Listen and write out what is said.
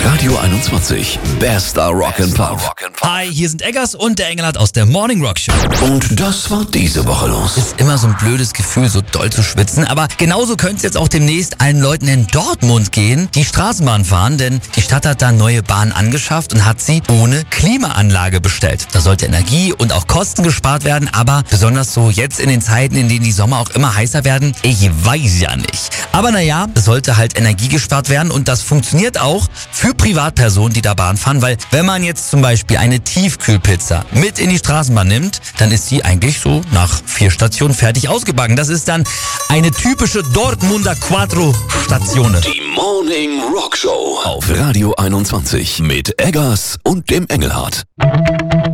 Radio 21, bester Rock'n'Pop. Hi, hier sind Eggers und der Engelhardt aus der Morning Rock Show. Und das war diese Woche los. Ist immer so ein blödes Gefühl, so doll zu schwitzen, aber genauso könnte es jetzt auch demnächst allen Leuten in Dortmund gehen, die Straßenbahn fahren, denn die Stadt hat da neue Bahnen angeschafft und hat sie ohne Klimaanlage bestellt. Da sollte Energie und auch Kosten gespart werden, aber besonders so jetzt in den Zeiten, in denen die Sommer auch immer heißer werden, ich weiß ja nicht. Aber naja, es sollte halt Energie gespart werden und das funktioniert auch für Privatpersonen, die da Bahn fahren, weil wenn man jetzt zum Beispiel eine Tiefkühlpizza mit in die Straßenbahn nimmt, dann ist sie eigentlich so nach 4 Stationen fertig ausgebacken. Das ist dann eine typische Dortmunder Quattro Stazione. Die Morning Rock Show auf Radio 21 mit Eggers und dem Engelhardt.